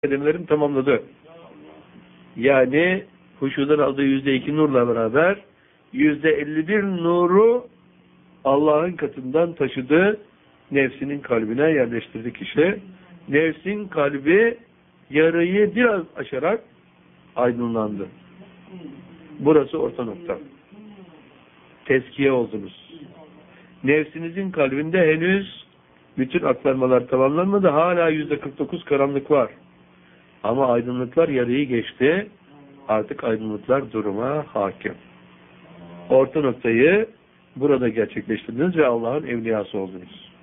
kelimelerini tamamladı. Yani huşudan aldığı %2 nurla beraber %51 nuru Allah'ın katından taşıdı, nefsinin kalbine yerleştirdi kişi. Nefsin kalbi yarıyı biraz aşarak aydınlandı. Burası orta nokta. Tezkiye oldunuz. Nefsinizin kalbinde henüz bütün aktarmalar tamamlanmadı. Hala %49 karanlık var. Ama aydınlıklar yarıyı geçti. Artık aydınlıklar duruma hakim. Orta noktayı burada gerçekleştirdiniz ve Allah'ın evliyası oldunuz.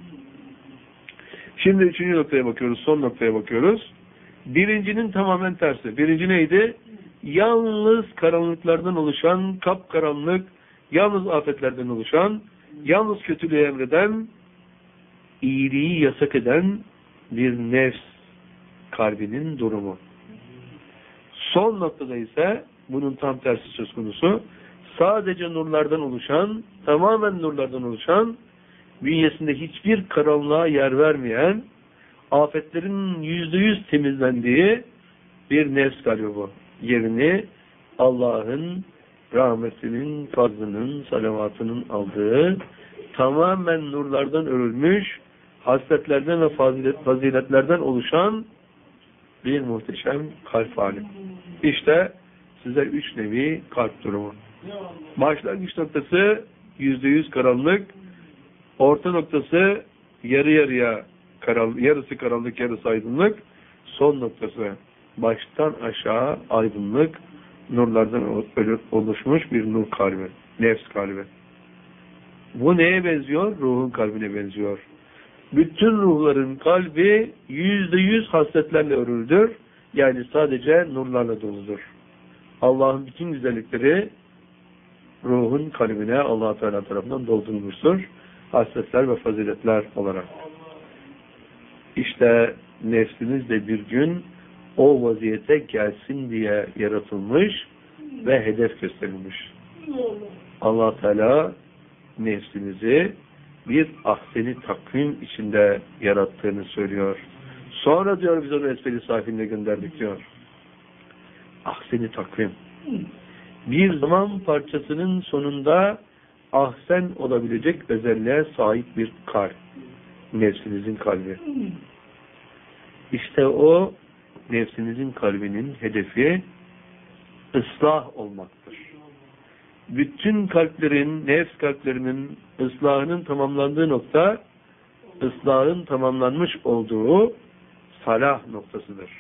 Şimdi üçüncü noktaya bakıyoruz. Son noktaya bakıyoruz. Birincinin tamamen tersi. Birinci neydi? Yalnız karanlıklardan oluşan, kapkaranlık, yalnız afetlerden oluşan, yalnız kötülüğü emreden, iyiliği yasak eden bir nefs kalbinin durumu. Son noktada ise bunun tam tersi söz konusu. Sadece nurlardan oluşan, tamamen nurlardan oluşan, bünyesinde hiçbir karanlığa yer vermeyen, afetlerin %100 temizlendiği bir nefs kalbi bu. Yerini Allah'ın rahmetinin, fazlının, salavatının aldığı, tamamen nurlardan örülmüş, hasletlerden ve faziletlerden oluşan bir muhteşem kalp hali. İşte size 3 nevi kalp durumu. Başlangıç noktası %100 karanlık, orta noktası yarı yarıya yarısı karanlık, yarısı aydınlık, son noktası baştan aşağı aydınlık, nurlardan oluşmuş bir nur kalbi, nefs kalbi. Bu neye benziyor? Ruhun kalbine benziyor. Bütün ruhların kalbi %100 hasletlerle örülüdür. Yani sadece nurlarla doludur. Allah'ın bütün güzellikleri ruhun kalbine Allah Teala tarafından doldurulmuştur. Hasletler ve faziletler olarak. İşte nefsiniz de bir gün o vaziyete gelsin diye yaratılmış ve hedef gösterilmiş. Allah Teala nefsinizi bir ahseni takvim içinde yarattığını söylüyor. Sonra diyor biz onu esfel-i safiline gönderdik diyor. Ahseni takvim. Bir zaman parçasının sonunda ahsen olabilecek özelliğe sahip bir kalp. Nefsinizin kalbi. İşte o nefsinizin kalbinin hedefi ıslah olmaktır. Bütün kalplerin, nefs kalplerinin ıslahının tamamlandığı nokta, ıslahın tamamlanmış olduğu salah noktasıdır.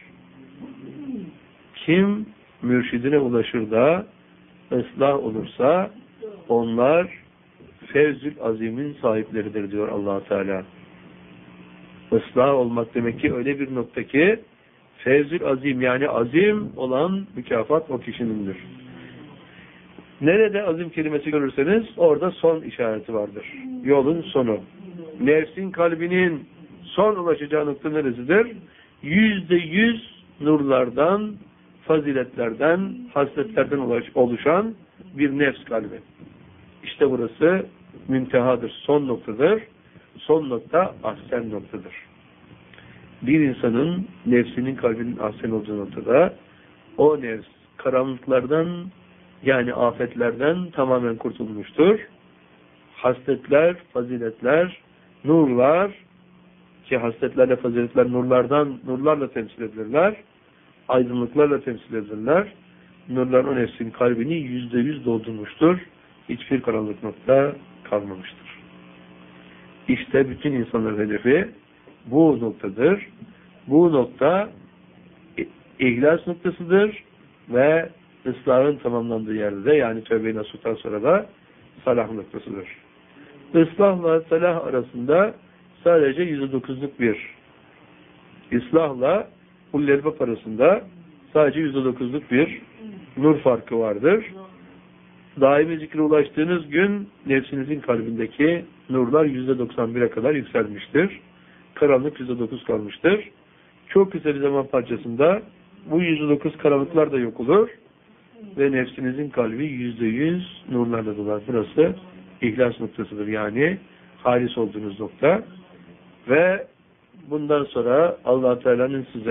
Kim mürşidine ulaşır da ıslah olursa onlar fevzül azimin sahipleridir diyor Allah Teala. Islah olmak demek ki öyle bir nokta ki fevzül azim, yani azim olan mükafat o kişinindir. Nerede azim kelimesi görürseniz orada son işareti vardır. Yolun sonu. Nefsin kalbinin son ulaşacağı nokta neresidir? %100 nurlardan, faziletlerden, hasletlerden oluşan bir nefs kalbi. İşte burası müntehadır, son noktadır. Son nokta ahsen noktadır. Bir insanın nefsinin kalbinin ahsen olduğu noktada o nefs karanlıklardan, yani afetlerden tamamen kurtulmuştur. Hasletler, faziletler, nurlar, ki hasletlerle faziletler nurlarla temsil edilirler. Aydınlıklarla temsil edilirler. Nurlar o nefsin kalbini %100 doldurmuştur. Hiçbir karanlık nokta kalmamıştır. İşte bütün insanların hedefi bu noktadır. Bu nokta ihlas noktasıdır ve ıslahın tamamlandığı yerde de, yani tövbe-i nasuhtan sonra da salah noktasıdır. Islahla salah arasında sadece %9'luk bir, islahla hullelbap arasında sadece %9'luk bir nur farkı vardır. Daimi zikre ulaştığınız gün nefsinizin kalbindeki nurlar %91'e kadar yükselmiştir. Karanlık %9 kalmıştır. Çok kısa bir zaman parçasında bu %9 karanlıklar da yok olur ve nefsinizin kalbi %100 nurlarla dolar. Burası ihlas noktasıdır, yani halis olduğunuz nokta. Ve bundan sonra Allah Teala'nın size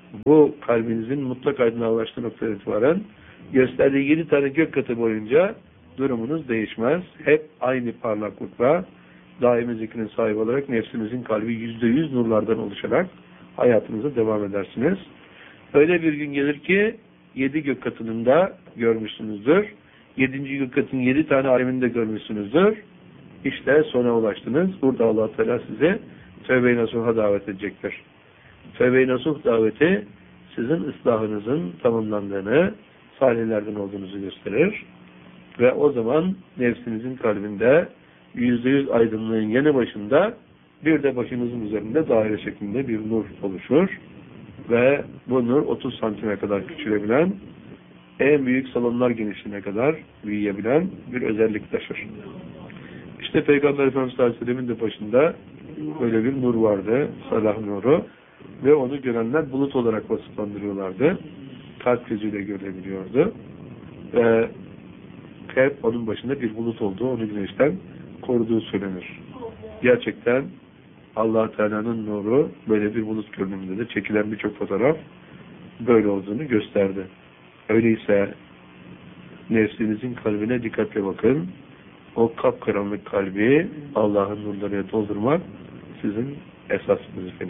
bu kalbinizin mutlak aydınlığa ulaştığı noktadan itibaren gösterdiği 7 tane gök katı boyunca durumunuz değişmez. Hep aynı parlaklıkla daimi zikrin sahibi olarak nefsinizin kalbi %100 nurlardan oluşarak hayatınıza devam edersiniz. Öyle bir gün gelir ki 7 gök katının da görmüşsünüzdür. 7. gök katının 7 tane alemini de görmüşsünüzdür. İşte sona ulaştınız. Burada Allah Teala size tövbe-i nasuh'a davet edecektir. Tövbe-i nasuh daveti sizin ıslahınızın tamamlandığını, salihlerden olduğunuzu gösterir. Ve o zaman nefsinizin kalbinde %100 aydınlığın yanı başında bir de başınızın üzerinde daire şeklinde bir nur oluşur. Ve bu nur 30 santime kadar küçülebilen, en büyük salonlar genişliğine kadar büyüyebilen bir özellik taşır. İşte Peygamber Efendimiz sallallahu aleyhi ve sellem'in de başında böyle bir nur vardı, salah nuru. Ve onu görenler bulut olarak vasıflandırıyorlardı. Kalp gözüyle görebiliyordu. Ve hep onun başında bir bulut olduğu, onu güneşten koruduğu söylenir. Gerçekten Allah Teala'nın nuru böyle bir bulut görünümünde de çekilen birçok fotoğraf böyle olduğunu gösterdi. Öyleyse nefsinizin kalbine dikkatle bakın. O kapkaranlık kalbi Allah'ın nurlarıyla doldurmak sizin esas vazifeniz.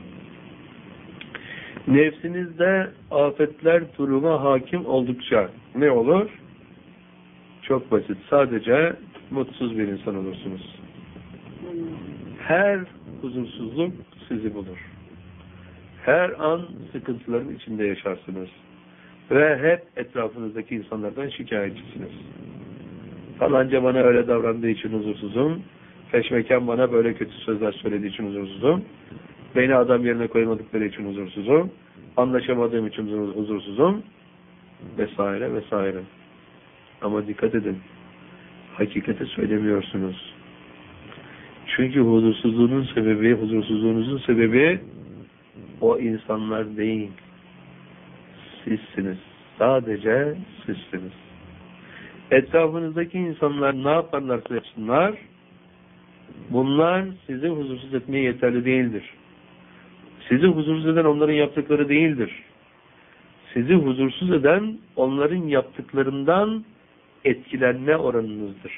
Nefsinizde afetler duruma hakim oldukça ne olur? Çok basit. Sadece mutsuz bir insan olursunuz. Her huzursuzluk sizi bulur. Her an sıkıntıların içinde yaşarsınız. Ve hep etrafınızdaki insanlardan şikayetçisiniz. Falanca bana öyle davrandığı için huzursuzum. Peşmeken bana böyle kötü sözler söylediği için huzursuzum. Beni adam yerine koymadıkları için huzursuzum. Anlaşamadığım için huzursuzum. Vesaire vesaire. Ama dikkat edin. Hakikati söylemiyorsunuz. Çünkü huzursuzluğunuzun sebebi o insanlar değil. Sizsiniz. Sadece sizsiniz. Etrafınızdaki insanlar ne yaparlarsa yapsınlar, bunlar sizi huzursuz etmeye yeterli değildir. Sizi huzursuz eden onların yaptıkları değildir. Sizi huzursuz eden onların yaptıklarından etkilenme oranınızdır.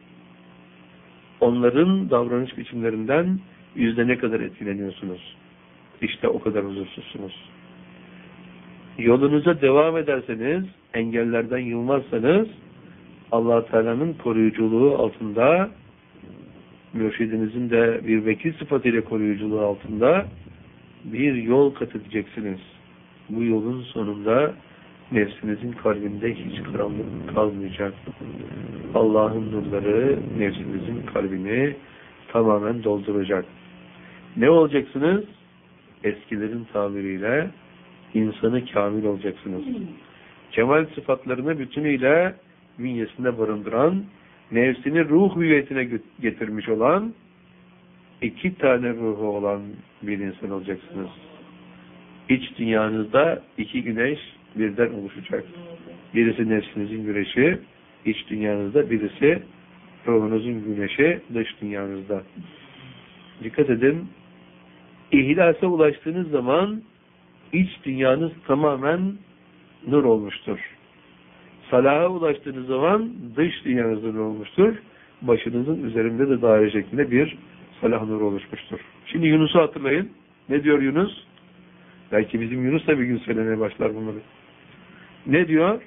Onların davranış biçimlerinden yüzde ne kadar etkileniyorsunuz? İşte o kadar huzursuzsunuz. Yolunuza devam ederseniz, engellerden yılmazsanız, Allah Teala'nın koruyuculuğu altında, mürşidinizin de bir vekil sıfatıyla koruyuculuğu altında bir yol kat edeceksiniz. Bu yolun sonunda nefsinizin kalbinde hiç karanlık kalmayacak. Allah'ın nurları nefsinizin kalbini tamamen dolduracak. Ne olacaksınız? Eskilerin tabiriyle insanı kamil olacaksınız. Kemal sıfatlarını bütünüyle bünyesinde barındıran, nefsini ruh hüviyetine getirmiş olan, 2 tane ruhu olan bir insan olacaksınız. İç dünyanızda 2 güneş birden oluşacak. Birisi nefsinizin güneşi, iç dünyanızda, birisi ruhunuzun güneşi, dış dünyanızda. Dikkat edin, İhlasa ulaştığınız zaman iç dünyanız tamamen nur olmuştur. Salaha ulaştığınız zaman dış dünyanız nur olmuştur. Başınızın üzerinde de daire şeklinde bir salah nuru oluşmuştur. Şimdi Yunus'u hatırlayın. Ne diyor Yunus? Belki bizim Yunus da bir gün söylemeye başlar bunları. Ne diyor?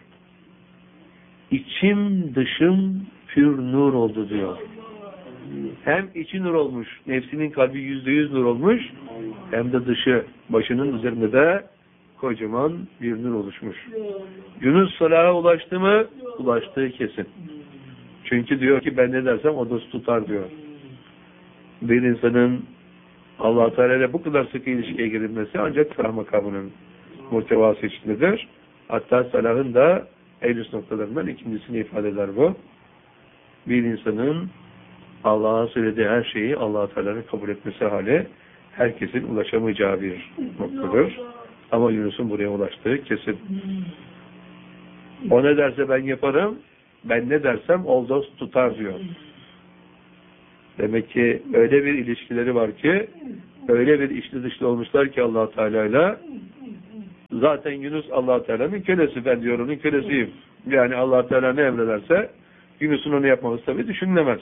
İçim dışım pür nur oldu diyor. Hem içi nur olmuş, nefsinin kalbi %100 nur olmuş, hem de dışı, başının üzerinde de kocaman bir nur oluşmuş. Yunus salaha ulaştı mı? Ulaştığı kesin. Çünkü diyor ki ben ne dersem o da tutar diyor. Bir insanın Allah-u Teala ile bu kadar sıkı ilişkiye girilmesi ancak salah makamının muhtevası içindedir. Hatta salahın da en üst noktalarından ikincisini ifade eder bu. Bir insanın Allah'a söylediği her şeyi Allah-u Teala'nın kabul etmesi hali herkesin ulaşamayacağı bir noktadır. Ama Yunus'un buraya ulaştığı kesin. O ne derse ben yaparım, ben ne dersem o dost tutar diyor. Demek ki öyle bir ilişkileri var ki, öyle bir içli dışlı olmuşlar ki Allah-u Teala'yla Zaten Yunus Allah Teala'nın kölesi, ben diyor onun kölesiyim. Yani Allah Teala ne emrederse Yunus'un onu yapması tabii düşünülemez.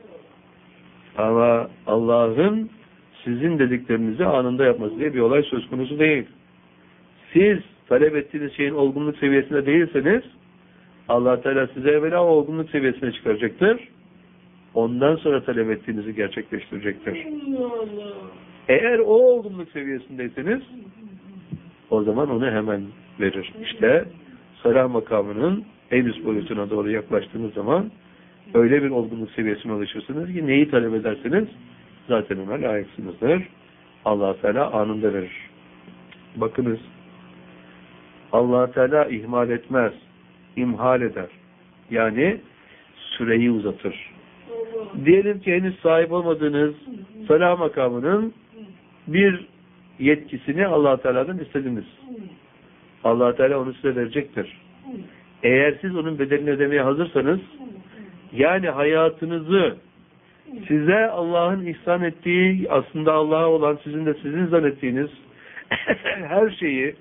Ama Allah'ın sizin dediklerinizi anında yapması diye bir olay söz konusu değil. Siz talep ettiğiniz şeyin olgunluk seviyesinde değilseniz Allah Teala size evvela o olgunluk seviyesine çıkaracaktır. Ondan sonra talep ettiğinizi gerçekleştirecektir. Eğer o olgunluk seviyesindeyseniz o zaman onu hemen verir. İşte salah makamının en üst boyutuna doğru yaklaştığınız zaman öyle bir olgunluk seviyesine ulaşırsınız ki neyi talep ederseniz zaten ona layıksınızdır. Allah Teala anında verir. Bakınız, Allah Teala ihmal etmez, imhal eder. Yani süreyi uzatır. Diyelim ki henüz sahip olmadığınız salah makamının bir yetkisini Allah Teala'dan istediniz. Allah Teala onu size verecektir. Eğer siz onun bedelini ödemeye hazırsanız, yani hayatınızı size Allah'ın ihsan ettiği, aslında Allah'a olan sizin de sizin zannettiğiniz her şeyi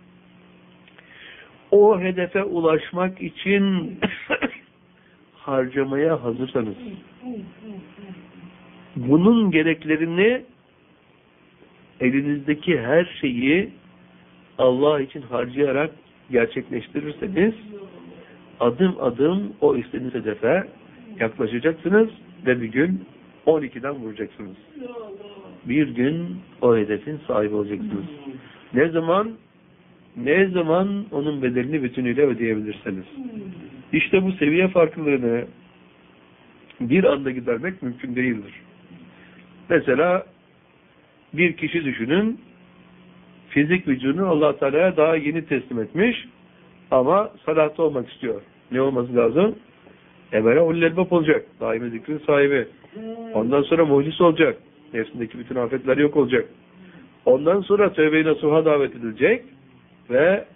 o hedefe ulaşmak için harcamaya hazırsanız, bunun gereklerini, elinizdeki her şeyi Allah için harcayarak gerçekleştirirseniz adım adım o istediğiniz hedefe yaklaşacaksınız ve bir gün 12'den vuracaksınız. Bir gün o hedefin sahibi olacaksınız. Ne zaman? Ne zaman onun bedelini bütünüyle ödeyebilirseniz. İşte bu seviye farklılığını bir anda gidermek mümkün değildir. Mesela bir kişi düşünün, fizik vücudunu Allah Teala'ya daha yeni teslim etmiş ama salahta olmak istiyor. Ne olması lazım? Evvela ulul elbab olacak. Daimi zikrin sahibi. Ondan sonra muhlis olacak. Nefsindeki bütün afetler yok olacak. Ondan sonra tövbe-i nasuha davet edilecek ve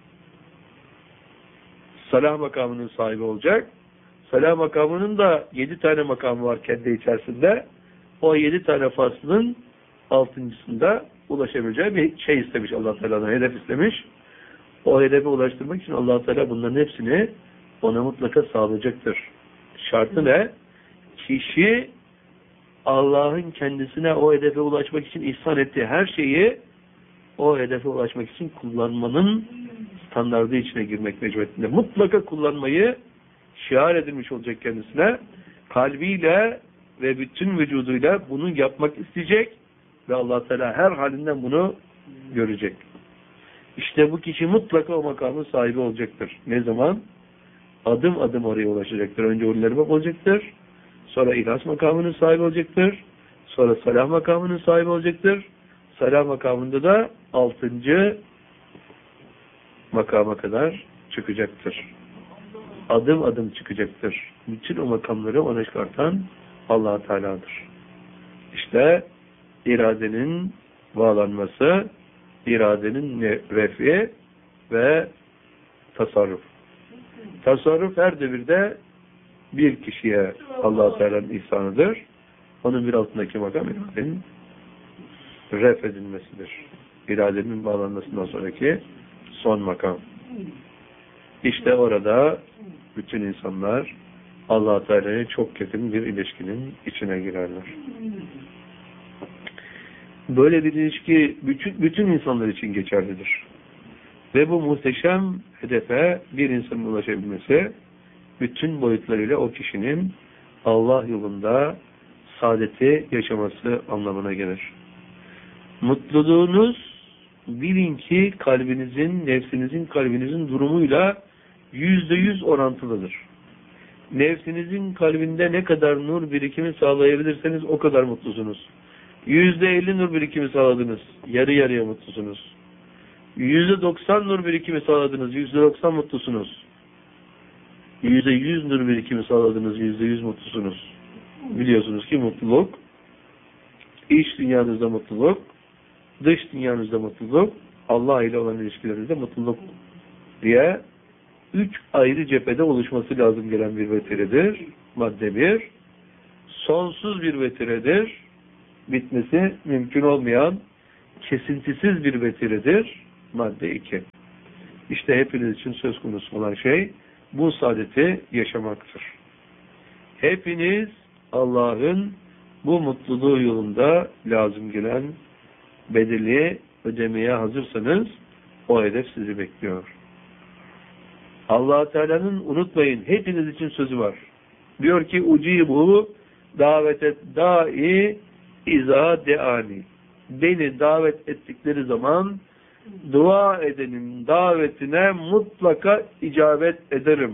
salah makamının sahibi olacak. Salah makamının da 7 tane makamı var kendi içerisinde. O 7 tane faslın 6.'sında ulaşabileceği bir şey istemiş Allah Teala'dan, hedef istemiş. O hedefe ulaştırmak için Allah Teala bunların hepsini ona mutlaka sağlayacaktır. Şartı ne? Kişi Allah'ın kendisine o hedefe ulaşmak için ihsan ettiği her şeyi o hedefe ulaşmak için kullanmanın standardı içine girmek mecburiyetinde. Mutlaka kullanmayı şiar edilmiş olacak kendisine. Kalbiyle ve bütün vücuduyla bunu yapmak isteyecek ve Allah Teala her halinden bunu görecek. İşte bu kişi mutlaka o makamın sahibi olacaktır. Ne zaman? Adım adım oraya ulaşacaktır. Önce ulul elbab olacaktır. Sonra ihlas makamının sahibi olacaktır. Sonra salah makamının sahibi olacaktır. Salah makamında da 6. makama kadar çıkacaktır. Adım adım çıkacaktır. Bütün o makamları ona çıkartan Allah Teala'dır. İşte iradenin bağlanması, iradenin refi ve tasarruf. Tasarruf her devirde bir kişiye Allah Teala'nın ihsanıdır. Onun bir altındaki makam iradenin ref edilmesidir. İradenin bağlanmasından sonraki son makam. İşte orada bütün insanlar Allah Teala'ya çok yakın bir ilişkinin içine girerler. Böyle bir ilişki bütün insanlar için geçerlidir. Ve bu muhteşem hedefe bir insanın ulaşabilmesi bütün boyutlarıyla o kişinin Allah yolunda saadeti yaşaması anlamına gelir. Mutluluğunuz bilin ki kalbinizin, nefsinizin, kalbinizin durumuyla %100 orantılıdır. Nefsinizin kalbinde ne kadar nur birikimi sağlayabilirseniz o kadar mutlusunuz. %50 nur birikimi sağladınız, yarı yarıya mutlusunuz. %90 nur birikimi sağladınız, %90 mutlusunuz. %100 nur birikimi sağladınız, %100 mutlusunuz. Biliyorsunuz ki mutluluk, iç dünyanızda mutluluk, dış dünyanızda mutluluk, Allah ile olan ilişkilerinizde mutluluk diye 3 ayrı cephede oluşması lazım gelen bir vetiredir. Madde 1. Sonsuz bir vetiredir. Bitmesi mümkün olmayan, kesintisiz bir vetiredir. Madde 2. İşte hepiniz için söz konusu olan şey bu saadeti yaşamaktır. Hepiniz Allah'ın bu mutluluğu yolunda lazım gelen bedeli ödemeye hazırsanız o hedef sizi bekliyor. Allah Teala'nın unutmayın hepiniz için sözü var. Diyor ki ucibu davetet da'i iza deani. Beni davet ettikleri zaman dua edenin davetine mutlaka icabet ederim.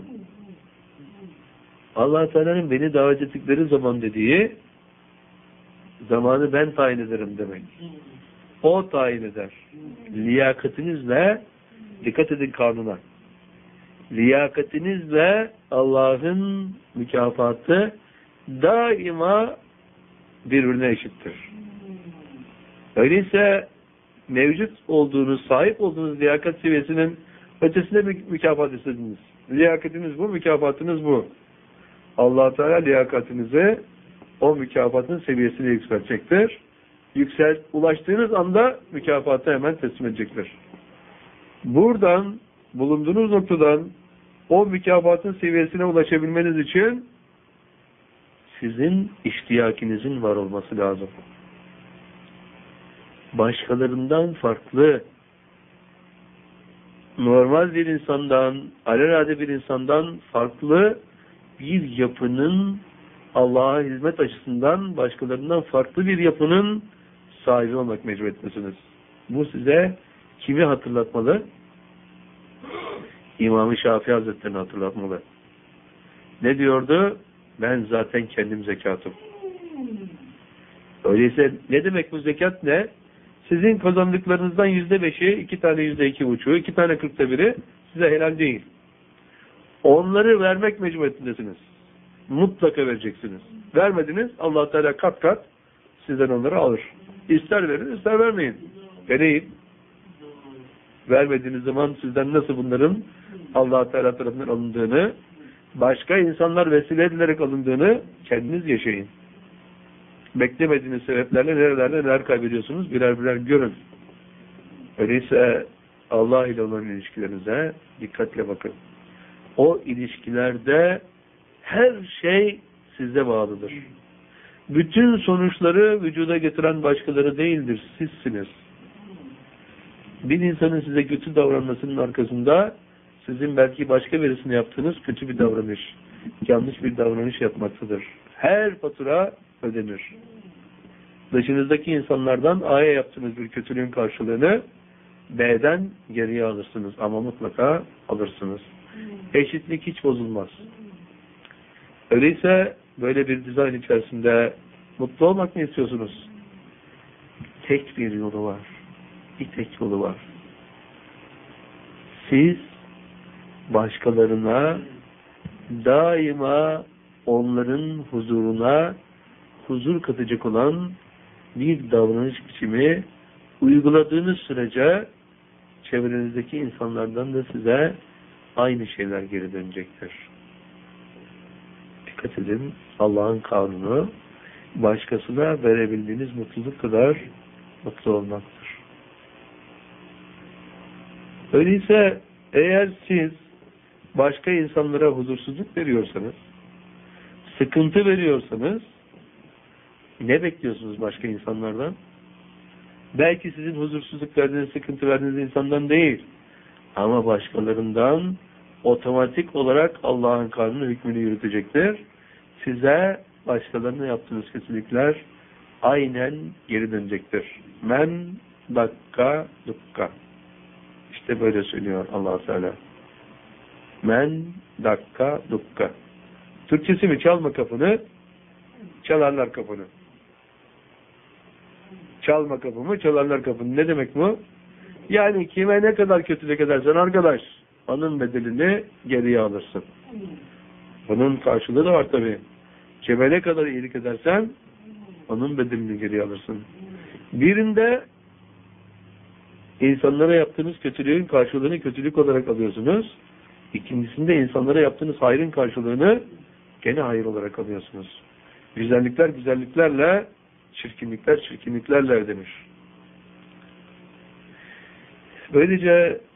Allah Teala'nın beni davet ettikleri zaman dediği zamanı ben tayin ederim demek. O tayin eder. Liyakatinizle dikkat edin kanuna. Liyakatinizle Allah'ın mükafatı daima birbirine eşittir. Öyleyse mevcut olduğunuz, sahip olduğunuz liyakat seviyesinin ötesinde bir mükafat istediniz. Liyakatiniz bu, mükafatınız bu. Allah Teala liyakatinizi o mükafatın seviyesine yükseltecektir. Ulaştığınız anda mükafatı hemen teslim edecektir. Buradan, bulunduğunuz noktadan o mükafatın seviyesine ulaşabilmeniz için sizin iştiyakinizin var olması lazım. Başkalarından farklı, normal bir insandan, alelade bir insandan farklı bir yapının Allah'a hizmet açısından başkalarından farklı bir yapının sahibi olmak mecburiyetindesiniz. Bu size kimi hatırlatmalı? İmam-ı Şafii Hazretleri'ni hatırlatmalı. Ne diyordu? Ben zaten kendim zekatım. Öyleyse ne demek bu zekat ne? Sizin kazandıklarınızdan %5'i, 2 tane %2,5'u, 2 tane 1/40'ı size helal değil. Onları vermek mecburiyetindesiniz. Mutlaka vereceksiniz. Vermediniz, Allah Teala kat kat sizden onları alır. İster verin, ister vermeyin. Deneyin. Vermediğiniz zaman sizden nasıl bunların Allah Teala tarafından alındığını, başka insanlar vesile edilerek alındığını kendiniz yaşayın. Beklemediğiniz sebeplerle nerelerde neler kaybediyorsunuz birer birer görün. Öyleyse Allah ile olan ilişkilerinize dikkatle bakın. O ilişkilerde her şey size bağlıdır. Bütün sonuçları vücuda getiren başkaları değildir, sizsiniz. Bir insanın size kötü davranmasının arkasında sizin belki başka birisine yaptığınız kötü bir davranış, yanlış bir davranış yapmaktadır. Her fatura ödenir. Dışınızdaki insanlardan A'ya yaptığınız bir kötülüğün karşılığını B'den geriye alırsınız ama mutlaka alırsınız. Eşitlik hiç bozulmaz. Öyleyse böyle bir dizayn içerisinde mutlu olmak mı istiyorsunuz? Tek bir yolu var. Bir tek yolu var. Siz başkalarına daima onların huzuruna huzur katacak olan bir davranış biçimi uyguladığınız sürece çevrenizdeki insanlardan da size aynı şeyler geri dönecektir. Dikkat edin, Allah'ın kanunu başkasına verebildiğiniz mutluluk kadar mutlu olmaktır. Öyleyse eğer siz başka insanlara huzursuzluk veriyorsanız, sıkıntı veriyorsanız ne bekliyorsunuz başka insanlardan? Belki sizin huzursuzluk verdiğiniz, sıkıntı verdiğiniz insandan değil. Ama başkalarından otomatik olarak Allah'ın kanunu hükmünü yürütecektir. Size başkalarına yaptığınız kötülükler aynen geri dönecektir. Men dakka dukka. İşte böyle söylüyor Allah Teala. Men dakka dukka. Türkçesi mi? Çalma kapını, çalarlar kapını. Çalma kapımı, çalarlar kapını. Ne demek bu? Yani kime ne kadar kötülük edersen arkadaş, onun bedelini geriye alırsın. Bunun karşılığı da var tabii. Kime ne kadar iyilik edersen, onun bedelini geriye alırsın. Birinde insanlara yaptığınız kötülüğün karşılığını kötülük olarak alıyorsunuz. İkincisinde insanlara yaptığınız hayrın karşılığını gene hayır olarak alıyorsunuz. Güzellikler güzelliklerle, çirkinlikler çirkinliklerle ödenir. Böylece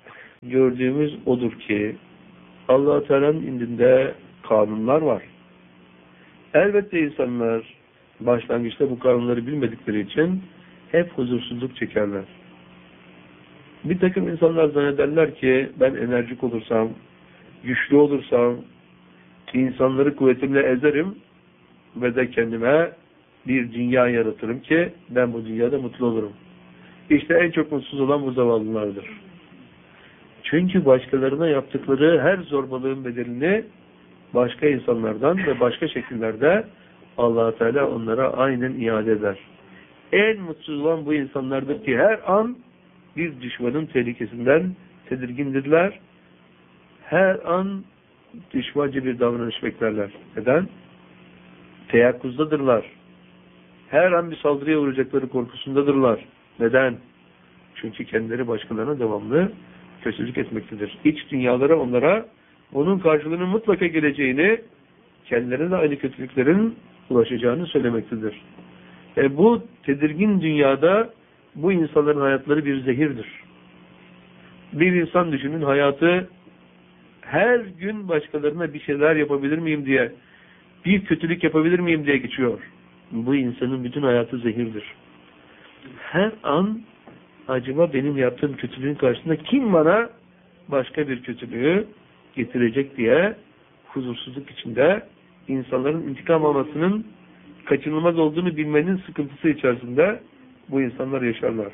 gördüğümüz odur ki Allah-u Teala'nın indinde kanunlar var. Elbette insanlar başlangıçta bu kanunları bilmedikleri için hep huzursuzluk çekerler. Bir takım insanlar zannederler ki ben enerjik olursam, güçlü olursam, insanları kuvvetimle ezerim ve de kendime bir dünya yaratırım ki ben bu dünyada mutlu olurum. İşte en çok mutsuz olan bu zavallılardır. Çünkü başkalarına yaptıkları her zorbalığın bedelini başka insanlardan ve başka şekillerde Allah-u Teala onlara aynen iade eder. En mutsuz olan bu insanlardır ki her an bir düşmanın tehlikesinden tedirgindirler. Her an düşmanca bir davranış beklerler. Neden? Teyakkuzdadırlar. Her an bir saldırıya uğrayacakları korkusundadırlar. Neden? Çünkü kendileri başkalarına devamlı kötülük etmektedir. İç dünyalara onlara onun karşılığının mutlaka geleceğini, kendilerine de aynı kötülüklerin ulaşacağını söylemektedir. Bu tedirgin dünyada bu insanların hayatları bir zehirdir. Bir insan düşünün, hayatı her gün başkalarına bir şeyler yapabilir miyim diye, bir kötülük yapabilir miyim diye geçiyor. Bu insanın bütün hayatı zehirdir. Her an acaba benim yaptığım kötülüğün karşısında kim bana başka bir kötülüğü getirecek diye huzursuzluk içinde insanların intikam almasının kaçınılmaz olduğunu bilmenin sıkıntısı içerisinde bu insanlar yaşarlar.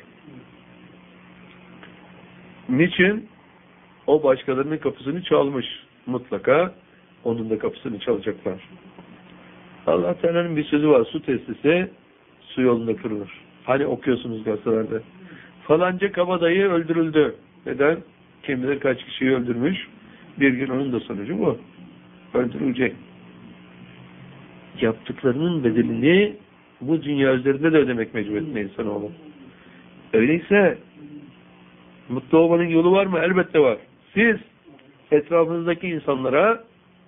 Niçin? O başkalarının kapısını çalmış. Mutlaka onun da kapısını çalacaklar. Allah Teala'nın bir sözü var. Su testisi su yolunda kırılır. Hani okuyorsunuz gazetelerde. Falanca kabadayı öldürüldü. Neden? Kim bilir kaç kişiyi öldürmüş. Bir gün onun da sonucu bu. Öldürülecek. Yaptıklarının bedelini bu dünya üzerinde de ödemek mecburiyetinde insanoğlu. Öyleyse mutlu olmanın yolu var mı? Elbette var. Siz etrafınızdaki insanlara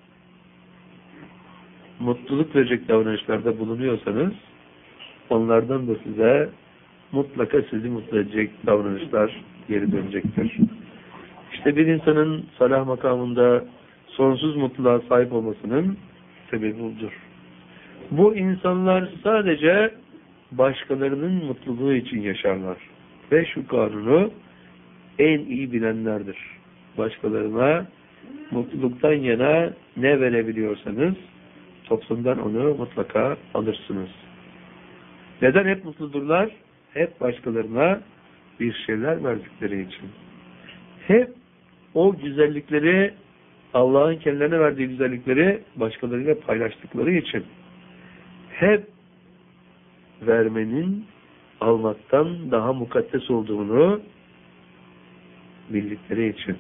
mutluluk verecek davranışlarda bulunuyorsanız onlardan da size mutlaka sizi mutlu edecek davranışlar geri dönecektir. İşte bir insanın salah makamında sonsuz mutluluğa sahip olmasının sebebi budur. Bu insanlar sadece başkalarının mutluluğu için yaşarlar. Ve şu kanunu en iyi bilenlerdir. Başkalarına mutluluktan yana ne verebiliyorsanız toplumdan onu mutlaka alırsınız. Neden hep mutludurlar? Hep başkalarına bir şeyler verdikleri için. Hep o güzellikleri, Allah'ın kendilerine verdiği güzellikleri başkalarıyla paylaştıkları için. Hep vermenin almaktan daha mukaddes olduğunu bildikleri için.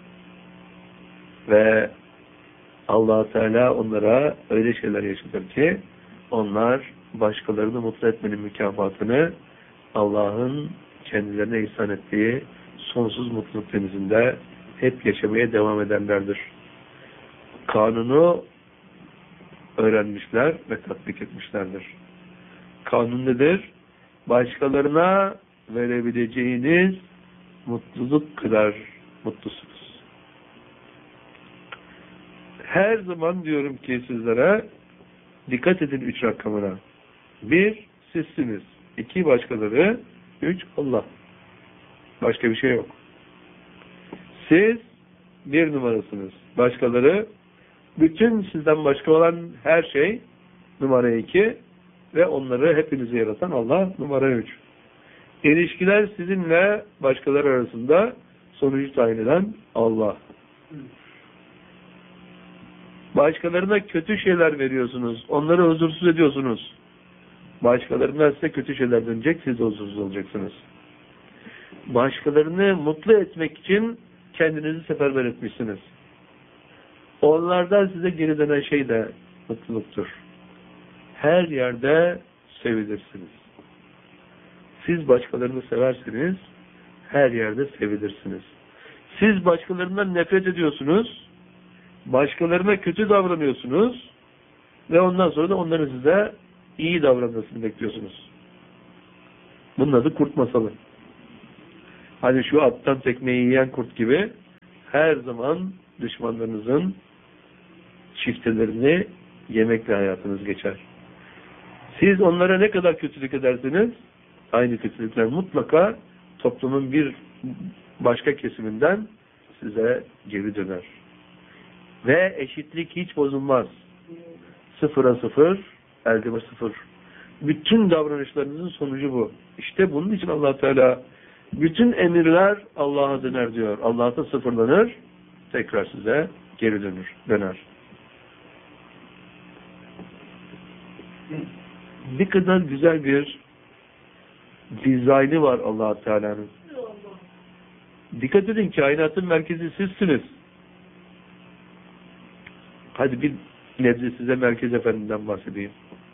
Ve Allah Teala onlara öyle şeyler yaşatır ki onlar başkalarını mutlu etmenin mükafatını Allah'ın kendilerine ihsan ettiği sonsuz mutluluk denizinde hep yaşamaya devam ederlerdir. Kanunu öğrenmişler ve tatbik etmişlerdir. Kanun nedir? Başkalarına verebileceğiniz mutluluk kadar mutlusunuz. Her zaman diyorum ki sizlere dikkat edin 3 rakamına. 1 sizsiniz. 2 başkaları. 3 Allah. Başka bir şey yok. Siz 1 numarasınız. Başkaları bütün sizden başka olan her şey numara 2 ve onları hepinizi yaratan Allah numara 3. İlişkiler sizinle başkaları arasında sonucu tayin eden Allah. Başkalarına kötü şeyler veriyorsunuz. Onları huzursuz ediyorsunuz. Başkalarından size kötü şeyler dönecek. Siz de huzursuz olacaksınız. Başkalarını mutlu etmek için kendinizi seferber etmişsiniz. Onlardan size geri dönen şey de mutluluktur. Her yerde sevilirsiniz. Siz başkalarını seversiniz, her yerde sevilirsiniz. Siz başkalarından nefret ediyorsunuz, başkalarına kötü davranıyorsunuz ve ondan sonra da onların size iyi davranmasını bekliyorsunuz. Bunun adı kurt masalı. Hani şu attan tekmeyi yiyen kurt gibi her zaman düşmanlarınızın çiftelerini yemekle hayatınız geçer. Siz onlara ne kadar kötülük ederseniz aynı kötülükler mutlaka toplumun bir başka kesiminden size geri döner. Ve eşitlik hiç bozulmaz. 0'a 0, elde var 0. Bütün davranışlarınızın sonucu bu. İşte bunun için Allah Teala bütün emirler Allah'a döner diyor. Allah'a da sıfırlanır, tekrar size geri döner. Ne kadar güzel bir dizaynı var Allah Teala'nın. Dikkat edin, kainatın merkezi sizsiniz. Hadi bir nebze size Merkez Efendi'den bahsedeyim.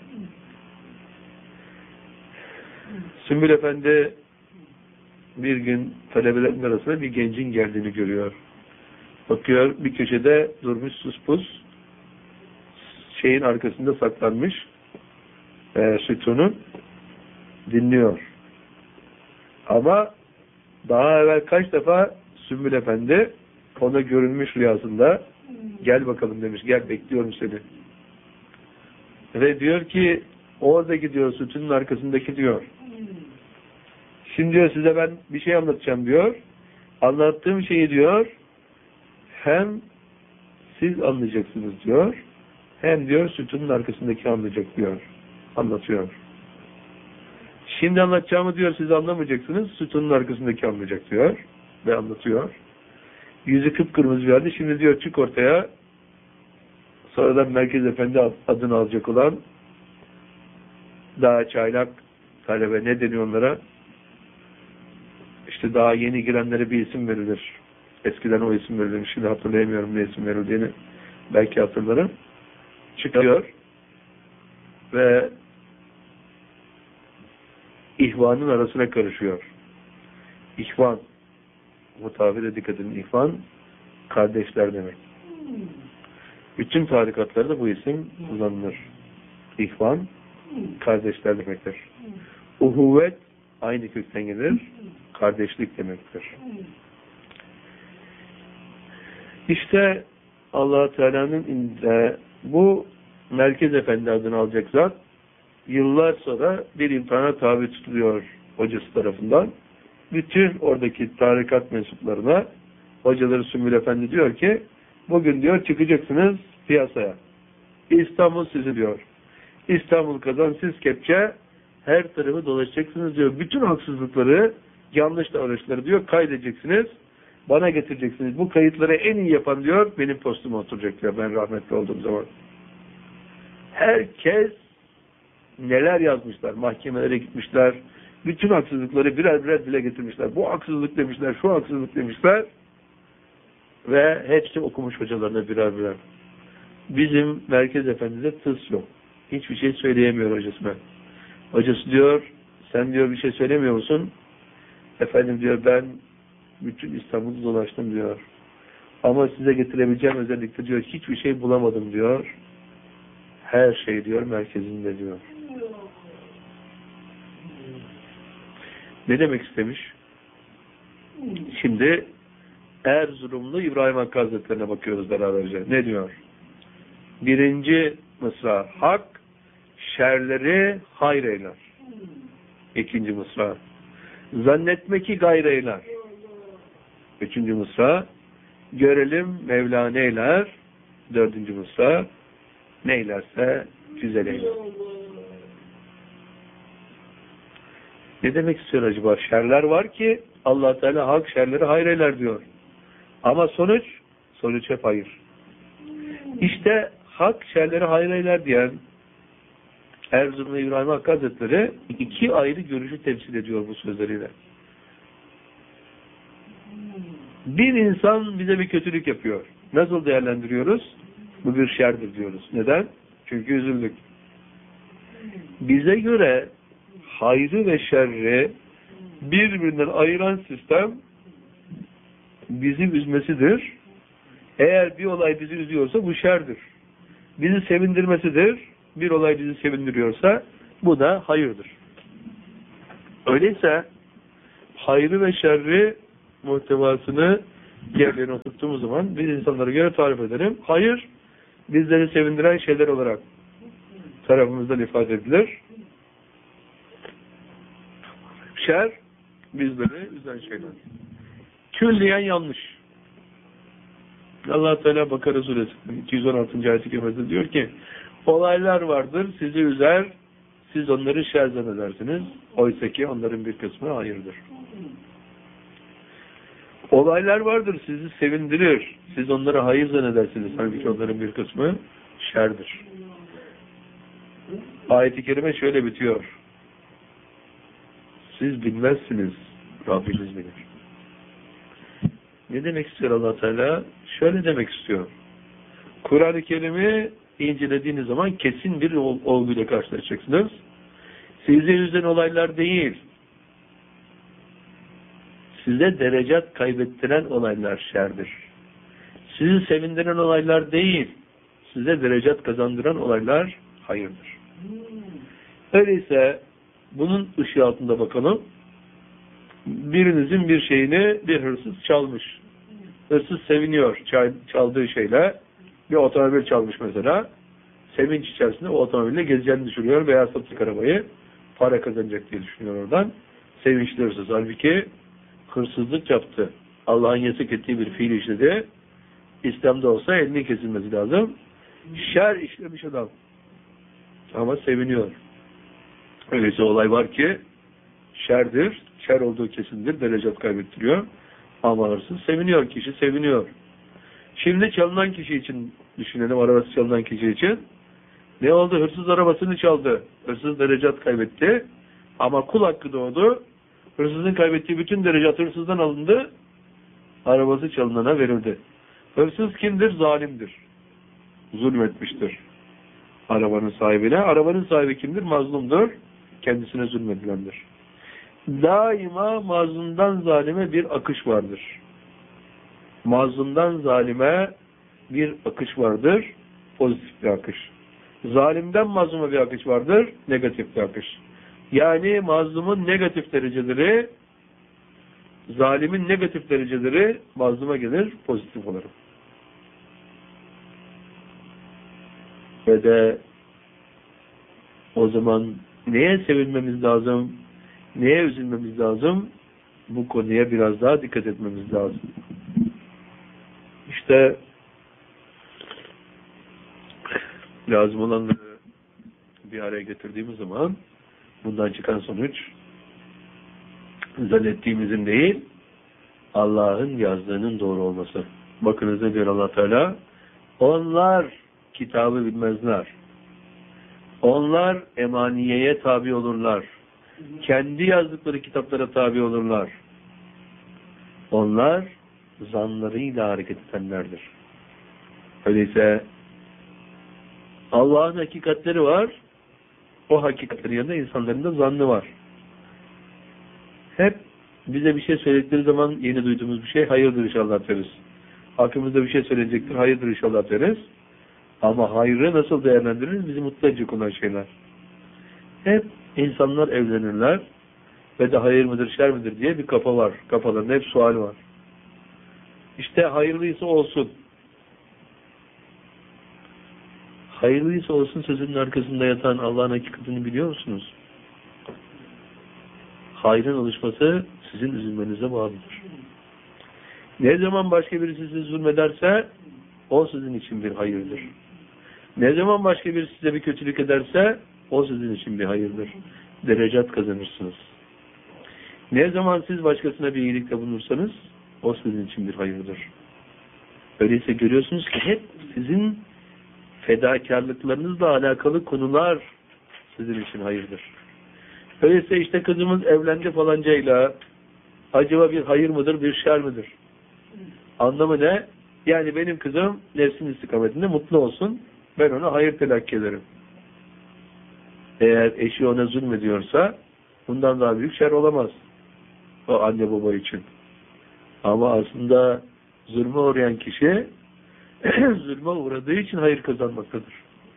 Sümbül Efendi bir gün talebelerin arasında bir gencin geldiğini görüyor. Bakıyor, bir köşede durmuş suspus, şeyin arkasında saklanmış, sütunun dinliyor. Ama daha evvel kaç defa Sümbül Efendi ona görünmüş rüyasında, gel bakalım demiş, gel bekliyorum seni. Ve diyor ki, oradaki diyor, sütunun arkasındaki diyor. Şimdi diyor size ben bir şey anlatacağım diyor. Anlattığım şeyi diyor, hem siz anlayacaksınız diyor, hem diyor sütunun arkasındaki anlayacak diyor. Anlatıyor. Şimdi anlatacağımı diyor siz anlamayacaksınız, sütunun arkasındaki anlayacak diyor. Ve anlatıyor. Yüzü kıpkırmızı bir halde, şimdi diyor çık ortaya. Sonradan Merkez Efendi adını alacak olan daha çaylak talebe, ne deniyor onlara? İşte daha yeni girenlere bir isim verilir. Eskiden o isim verilmiş. Şimdi hatırlayamıyorum ne isim verildiğini. Belki hatırlarım. Çıkıyor ve ihvanın arasına karışıyor. İhvan, bu tabire dikkat edin. İhvan, kardeşler demek. Bütün tarikatlarda bu isim kullanılır. İhvan, kardeşler demektir. Uhuvvet, aynı kökten gelir. Kardeşlik demektir. İşte Allah Teala'nın bu Merkez Efendi adını alacak zat yıllar sonra bir imtihana tabi tutuluyor hocası tarafından. Bütün oradaki tarikat mensuplarına hocaları Sümbül Efendi diyor ki bugün diyor çıkacaksınız piyasaya. İstanbul sizi diyor. İstanbul kazan siz kepçe, her tarafı dolaşacaksınız diyor. Bütün haksızlıkları, yanlış davranışları diyor kaydedeceksiniz. Bana getireceksiniz. Bu kayıtları en iyi yapan diyor benim postuma oturacak diyor ben rahmetli olduğum zaman. Herkes neler yazmışlar. Mahkemelere gitmişler. Bütün haksızlıkları birer birer dile getirmişler. Bu haksızlık demişler, şu haksızlık demişler. Ve hepsi okumuş hocalarına birer birer. Bizim Merkez Efendi'de tıs yok. Hiçbir şey söyleyemiyor hocasına. Hocası diyor, sen diyor bir şey söylemiyor musun? Efendim diyor, ben bütün İstanbul'u dolaştım diyor. Ama size getirebileceğim özellikle diyor, hiçbir şey bulamadım diyor. Her şey diyor, merkezinde diyor. Ne demek istemiş? Şimdi Erzurumlu İbrahim Hakkı Hazretlerine bakıyoruz beraberce. Ne diyor? 1. mısra, hak şerleri hayır eyler. 2. mısra, zannetme ki gayr eyler. 3. mısra, görelim Mevla neyler. 4. mısra, neylerse güzel eyler. Ne demek istiyor acaba? Şerler var ki Allah Teala hak şerleri hayır eyler diyor. Ama sonuç hep hayır. İşte hak şerleri hayır eyler diyen Erzurumlu İbrahim Hakkı Hazretleri 2 ayrı görüşü temsil ediyor bu sözleriyle. Bir insan bize bir kötülük yapıyor. Nasıl değerlendiriyoruz? Bu bir şerdir diyoruz. Neden? Çünkü üzüldük. Bize göre hayrı ve şerri birbirinden ayıran sistem bizi üzmesidir. Eğer bir olay bizi üzüyorsa bu şerdir. Bizi sevindirmesidir. Bir olay bizi sevindiriyorsa bu da hayırdır. Öyleyse hayrı ve şerri muhtevasını yerlerine oturttuğumuz zaman biz insanlara göre tarif edelim. Hayır, bizleri sevindiren şeyler olarak tarafımızdan ifade edilir. Şer, bizleri üzen şeyler. Külliyen yanlış. Allah Teala Bakara Suresi 216. ayet-i kerimede diyor ki, olaylar vardır, sizi üzer, siz onları şer zannedersiniz. Oysa ki onların bir kısmı hayırdır. Olaylar vardır, sizi sevindirir. Siz onları hayır zannedersiniz. Halbuki onların bir kısmı şerdir. Ayet-i kerime şöyle bitiyor. Siz bilmezsiniz, Rabbiniz bilir. Ne demek istiyor Allah Teala? Şöyle demek istiyor. Kur'an-ı Kerim'i incelediğiniz zaman kesin bir olguyla karşılaşacaksınız. Sizi üzen olaylar değil, size derecat kaybettiren olaylar şerdir. Sizi sevindiren olaylar değil, size derecat kazandıran olaylar hayırdır. Öyleyse bunun ışığı altında bakalım. Birinizin bir şeyini bir hırsız çalmış. Hırsız seviniyor çaldığı şeyle. Bir otomobil çalmış mesela. Sevinç içerisinde o otomobille gezeceğini düşünüyor veya satacak arabayı para kazanacak diye düşünüyor oradan. Sevinçli hırsız. Halbuki hırsızlık yaptı. Allah'ın yasak ettiği bir fiil işledi. İslam'da olsa elinin kesilmesi lazım. Şer işlemiş adam. Ama seviniyor. Öyleyse olay var ki şerdir. Şer olduğu kesindir. Derecat kaybettiriyor. Ama hırsız seviniyor. Kişi seviniyor. Şimdi çalınan kişi için düşünelim. Arabası çalınan kişi için. Ne oldu? Hırsız arabasını çaldı. Hırsız derecat kaybetti. Ama kul hakkı doğdu. Hırsızın kaybettiği bütün derecat hırsızdan alındı. Arabası çalınana verildi. Hırsız kimdir? Zalimdir. Zulmetmiştir. Arabanın sahibine. Arabanın sahibi kimdir? Mazlumdur. Kendisine zulmedilendir. Daima mazlumdan zalime bir akış vardır. Mazlumdan zalime bir akış vardır. Pozitif bir akış. Zalimden mazluma bir akış vardır. Negatif bir akış. Yani mazlumun negatif dereceleri, zalimin negatif dereceleri mazluma gelir, pozitif olarak. Ve de o zaman neye sevinmemiz lazım, neye üzülmemiz lazım? Bu konuya biraz daha dikkat etmemiz lazım. İşte lazım olanları bir araya getirdiğimiz zaman bundan çıkan sonuç zannettiğimizin değil, Allah'ın yazdığının doğru olması. Bakınız ne diyor Allah Teala? Onlar kitabı bilmezler. Onlar emaniyeye tabi olurlar. Kendi yazdıkları kitaplara tabi olurlar. Onlar zanlarıyla hareket edenlerdir. Öyleyse Allah'ın hakikatleri var. O hakikatlerin yanında insanların da zannı var. Hep bize bir şey söyledikleri zaman yeni duyduğumuz bir şey hayırdır inşallah deriz. Hakkımızda bir şey söyleyecektir, hayırdır inşallah deriz. Ama hayrı nasıl değerlendiririz? Bizi mutlu edecek olan şeyler. Hep insanlar evlenirler ve de hayır mıdır, şer midir diye bir kafa var. Kafalarında hep sual var. İşte hayırlıysa olsun. Hayırlıysa olsun sözünün arkasında yatan Allah'ın hakikatini biliyor musunuz? Hayrın oluşması sizin üzülmenize bağlıdır. Ne zaman başka birisi size zulmederse o sizin için bir hayırdır. Ne zaman başka birisi size bir kötülük ederse o sizin için bir hayırdır. Derecat kazanırsınız. Ne zaman siz başkasına bir iyilikte bulunursanız o sizin için bir hayırdır. Öyleyse görüyorsunuz ki hep sizin fedakarlıklarınızla alakalı konular sizin için hayırdır. Öyleyse işte kızımız evlendi falancayla, acaba bir hayır mıdır, bir şer midir? Anlamı ne? Yani benim kızım nefsin istikametinde mutlu olsun, ben ona hayır telakki ederim. Eğer eşi ona zulmediyorsa bundan daha büyük şer olamaz o anne baba için. Ama aslında zulme uğrayan kişi zulme uğradığı için hayır kazanmaktadır.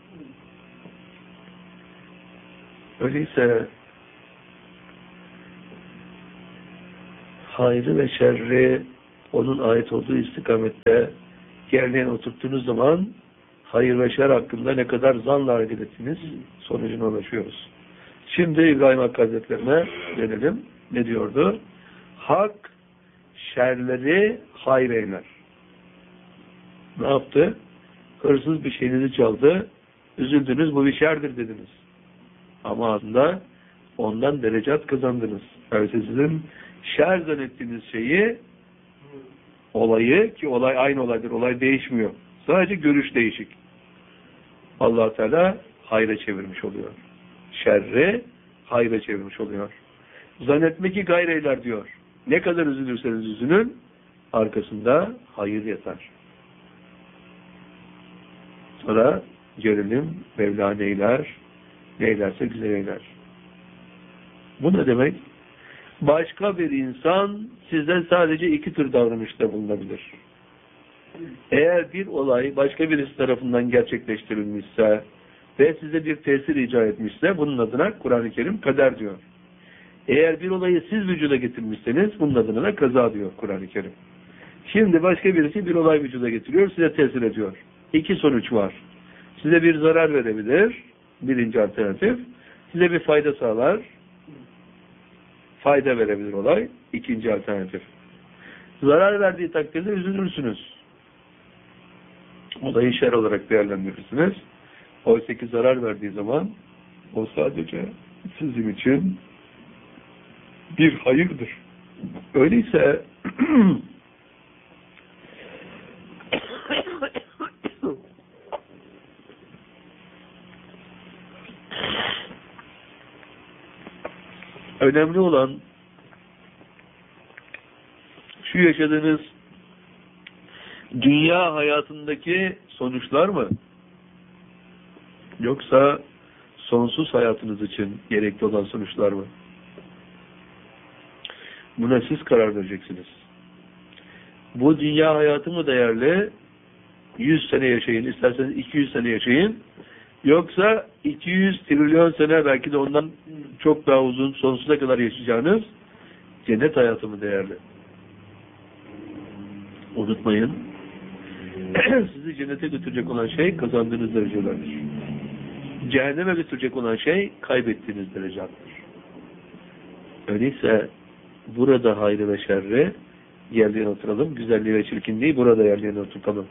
Öyleyse hayrı ve şerri onun ait olduğu istikamette yerine oturttuğunuz zaman hayır ve şer hakkında ne kadar zanla hareket ettiniz sonucuna ulaşıyoruz. Şimdi İbrahim Hakkı Hazretlerine dönelim. Ne diyordu? Hak şerleri hayır eyler. Ne yaptı? Hırsız bir şeyinizi çaldı. Üzüldünüz, bu bir şerdir dediniz. Ama aslında ondan derecat kazandınız. Yani sizin şer zannettiğiniz şeyi, olayı, ki olay aynı olaydır, olay değişmiyor. Sadece görüş değişik. Allah Teala hayra çevirmiş oluyor. Şerri hayra çevirmiş oluyor. Zannetme ki gayreyler diyor. Ne kadar üzülürseniz üzülün, arkasında hayır yatar. Sonra görelim Mevla neyler, neylerse güzel eyler. Bu ne demek? Başka bir insan sizden sadece iki tür davranışta bulunabilir. Eğer bir olay başka birisi tarafından gerçekleştirilmişse ve size bir tesir icra etmişse bunun adına Kur'an-ı Kerim kader diyor. Eğer bir olayı siz vücuda getirmişseniz bunun adına da kaza diyor Kur'an-ı Kerim. Şimdi başka birisi bir olay vücuda getiriyor, size tesir ediyor. İki sonuç var. Size bir zarar verebilir, birinci alternatif. Size bir fayda sağlar, fayda verebilir olay, ikinci alternatif. Zarar verdiği takdirde üzülürsünüz. Olayı şer olarak değerlendirirsiniz. Oysa ki zarar verdiği zaman o sadece sizin için bir hayırdır. Öyleyse önemli olan şu yaşadığınız dünya hayatındaki sonuçlar mı? Yoksa sonsuz hayatınız için gerekli olan sonuçlar mı? Buna siz karar vereceksiniz. Bu dünya hayatı mı değerli? 100 sene yaşayın, isterseniz 200 sene yaşayın. Yoksa 200 trilyon sene, belki de ondan çok daha uzun, sonsuza kadar yaşayacağınız cennet hayatı mı değerli? Unutmayın, sizi cennete götürecek olan şey kazandığınız derecelerdir. Cehenneme götürecek olan şey kaybettiğiniz derecelerdir. Öyleyse burada hayrı ve şerri yerlerine oturalım, güzelliği ve çirkinliği burada yerlerine oturtalım.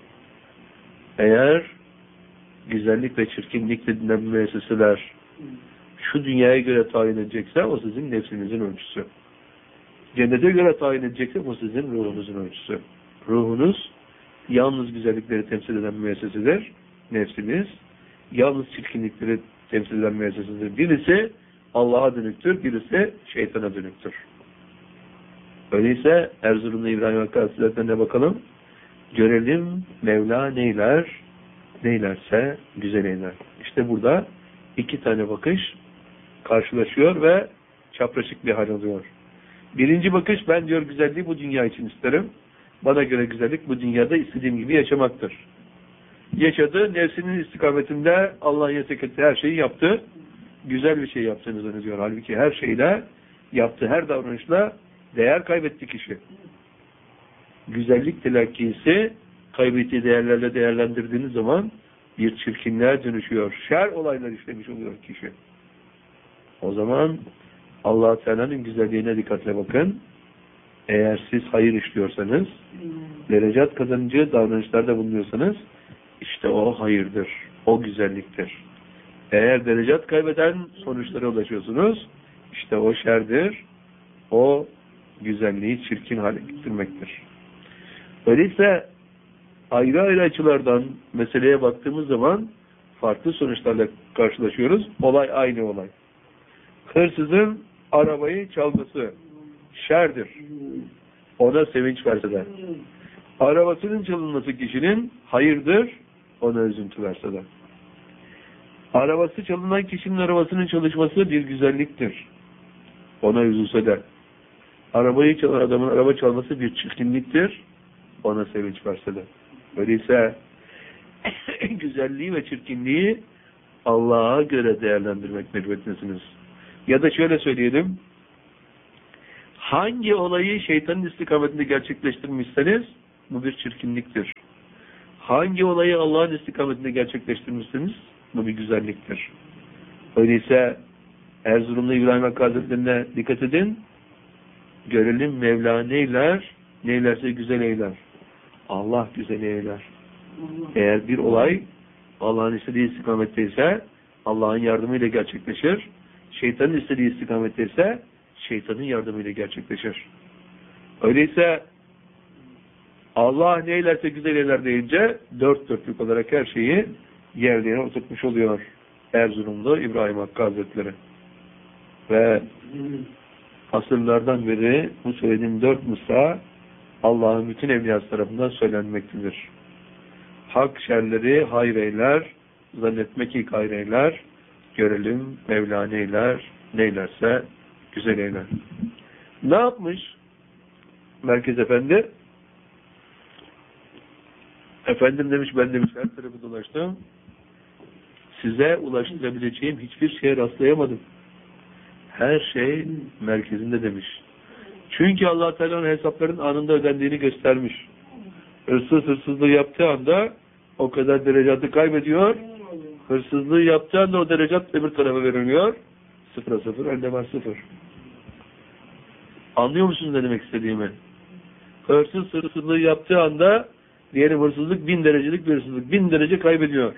Eğer güzellik ve çirkinlik denilen müesseseler şu dünyaya göre tayin edecekse o sizin nefsinizin ölçüsü. Cennete göre tayin edecekse o sizin ruhunuzun ölçüsü. Ruhunuz yalnız güzellikleri temsil eden müessesedir. Nefsiniz yalnız çirkinlikleri temsil eden müessesedir. Birisi Allah'a dönüktür, birisi şeytana dönüktür. Öyleyse Erzurumlu İbrahim Hakkı Hazretlerine bakalım. Görelim Mevla neyler, neylerse güzel eyler. İşte burada iki tane bakış karşılaşıyor ve çapraşık bir hal alıyor. Birinci bakış, ben diyor güzelliği bu dünya için isterim. Bana göre güzellik bu dünyada istediğim gibi yaşamaktır. Yaşadı, nefsinin istikametinde Allah'ın yasak ettiği her şeyi yaptı. Güzel bir şey yaptığını zannediyor. Halbuki her şeyle, yaptığı her davranışla değer kaybetti kişi. Güzellik telakkisi kaybettiği değerlerle değerlendirdiğiniz zaman bir çirkinliğe dönüşüyor. Şer olaylar işlemiş oluyor kişi. O zaman Allah Teala'nın güzelliğine dikkatle bakın. Eğer siz hayır işliyorsanız, derecat kazanıcı davranışlarda bulunuyorsanız, işte o hayırdır, o güzelliktir. Eğer derecat kaybeden sonuçlara ulaşıyorsunuz, işte o şerdir, o güzelliği çirkin hale getirmektir. Öyleyse ayrı ayrı açılardan meseleye baktığımız zaman farklı sonuçlarla karşılaşıyoruz. Olay aynı olay. Hırsızın arabayı çalması şerdir. Ona sevinç verse de. Arabasının çalınması kişinin hayırdır. Ona üzüntü verse de. Arabası çalınan kişinin arabasının çalışması bir güzelliktir. Ona üzülse de. Arabayı çalan adamın araba çalması bir çirkinliktir. Ona sevinç verse de. Öyleyse güzelliği ve çirkinliği Allah'a göre değerlendirmek mecburiyetindesiniz. Ya da şöyle söyleyelim. Hangi olayı şeytanın istikametinde gerçekleştirmişseniz bu bir çirkinliktir. Hangi olayı Allah'ın istikametinde gerçekleştirmişseniz bu bir güzelliktir. Öyleyse Erzurumlu İbrahim Hakkı Hazretlerine dikkat edin. Görelim Mevla neyler, neylerse güzel eyler. Allah güzel eyler. Eğer bir olay Allah'ın istediği istikametteyse Allah'ın yardımıyla gerçekleşir. Şeytanın istediği istikametteyse şeytanın yardımıyla gerçekleşir. Öyleyse Allah neylerse güzel eyler deyince dört dörtlük olarak her şeyi yerlerine oturtmuş oluyor Erzurumlu İbrahim Hakkı Hazretleri. Ve asırlardan beri bu söylediğim dört mısra Allah'ın bütün evliyası tarafından söylenmektedir. Hak şerleri hayır eyler, zannetmek ki hayır eyler, görelim Mevla neyler, neylerse güzel eyler. Ne yapmış Merkez Efendi? Efendim demiş, ben demiş her tarafı dolaştım. Size ulaştırabileceğim hiçbir şeye rastlayamadım. Her şey merkezinde demiş. Çünkü Allah Teala'nın hesapların anında ödendiğini göstermiş. Hırsız hırsızlığı yaptığı anda o kadar derecatı kaybediyor. Hırsızlığı yaptığı anda o derecat öbür tarafa veriliyor. Sıfıra sıfır, elde var sıfır. Anlıyor musunuz ne demek istediğimi? Hırsız hırsızlığı yaptığı anda diyelim hırsızlık 1000 derecelik bir hırsızlık. 1000 derece kaybediyor.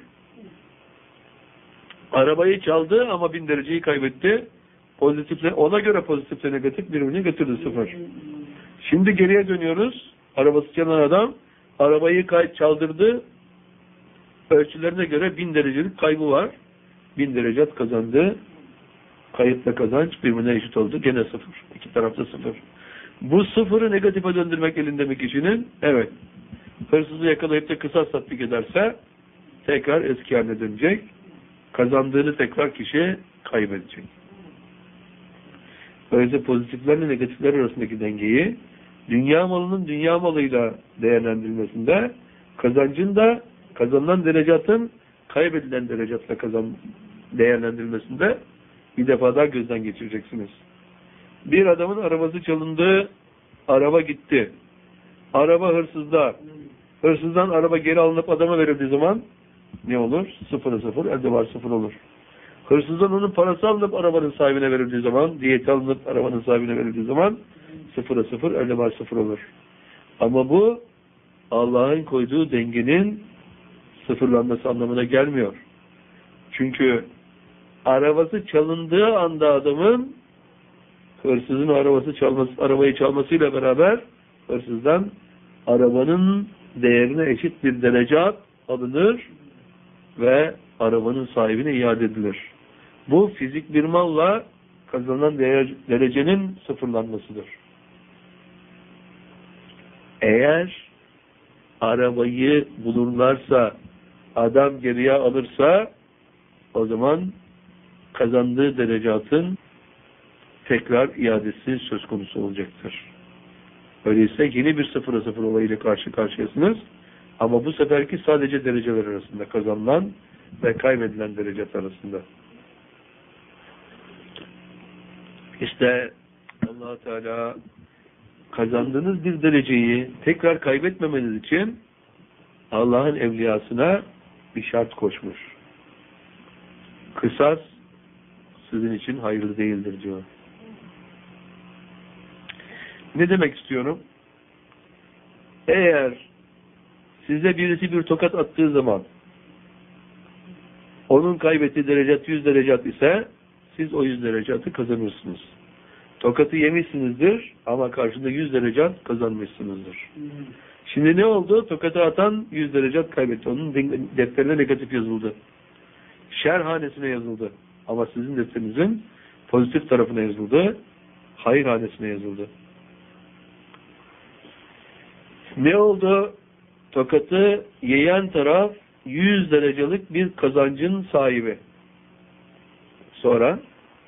Arabayı çaldı ama 1000 dereceyi kaybetti. Pozitifle, ona göre pozitifle negatif birbirini götürdü sıfır. Şimdi geriye dönüyoruz. Arabası çalan adam arabayı çaldırdı. Ölçülerine göre 1000 derecelik kaybı var. 1000 derecat kazandı. Kayıpla kazanç birbirine eşit oldu. Gene sıfır. İki tarafta sıfır. Bu sıfırı negatife döndürmek elinde mi kişinin? Evet. Hırsızı yakalayıp da kısas tatbik ederse tekrar eski haline dönecek. Kazandığını tekrar kişi kaybedecek. Öyleyse pozitiflerle negatifler arasındaki dengeyi dünya malının dünya malıyla değerlendirilmesinde kazancın da kazanılan derecatın kaybedilen derecatla değerlendirilmesinde bir defa daha gözden geçireceksiniz. Bir adamın arabası çalındı, araba gitti. Araba hırsızda. Hırsızdan araba geri alınıp adama verildiği zaman ne olur? Sıfıra sıfır, elde var sıfır olur. Hırsızdan onun parası alınıp arabanın sahibine verildiği zaman, diyeti alınıp arabanın sahibine verildiği zaman sıfıra sıfır, elde var sıfır olur. Ama bu Allah'ın koyduğu dengenin sıfırlanması anlamına gelmiyor. Çünkü arabası çalındığı anda adamın hırsızın arabayı çalmasıyla beraber hırsızdan arabanın değerine eşit bir derecat alınır ve arabanın sahibine iade edilir. Bu fizik bir malla kazanılan derecenin sıfırlanmasıdır. Eğer arabayı bulurlarsa, adam geriye alırsa o zaman kazandığı derecatın tekrar iadesi söz konusu olacaktır. Öyleyse yeni bir sıfıra sıfır olayıyla karşı karşıyasınız. Ama bu seferki sadece dereceler arasında kazanılan ve kaybedilen derecat arasında. İşte Allah Teala kazandığınız bir dereceyi tekrar kaybetmemeniz için Allah'ın evliyasına bir şart koşmuş. Kısas sizin için hayırlı değildir diyor. Ne demek istiyorum? Eğer size birisi bir tokat attığı zaman onun kaybettiği derecat 100 derecat ise siz o 100 derecatı kazanırsınız. Tokatı yemişsinizdir ama karşında 100 derecat kazanmışsınızdır. Şimdi ne oldu? Tokatı atan 100 derecat kaybetti. Onun defterine negatif yazıldı. Şer hanesine yazıldı. Ama sizin defterinizin pozitif tarafına yazıldı. Hayır hanesine yazıldı. Ne oldu? Tokatı yiyen taraf 100 derecelik bir kazancın sahibi. Sonra